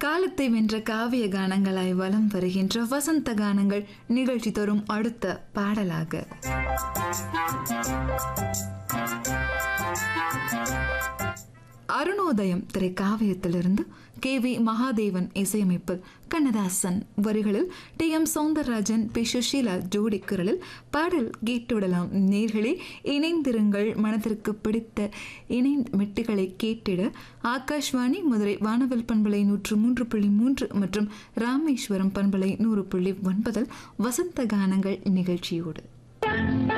காலத்தை வென்ற காவிய கானங்களாய் வலம் வருகின்ற வசந்த கானங்கள் நிகழ்ச்சி தரும் அடுத்த பாடலாக அருணோதயம் திரைக்காவியத்திலிருந்து KV மகாதேவன் இசையமைப்பில் கண்ணதாசன் வரிகளில் TM சௌந்தரராஜன் பி சுஷீலா ஜோடி குரலில் பாடல் கேட்டுவிடலாம். நேர்களே, இணைந்திருங்கள். மனதிற்கு பிடித்த மெட்டுகளை கேட்டிட ஆகாஷ்வாணி மதுரை வானவில் பண்பலை 103.3 மற்றும் ராமேஸ்வரம் பண்பலை 100.9 வசந்த கானங்கள் நிகழ்ச்சியோடு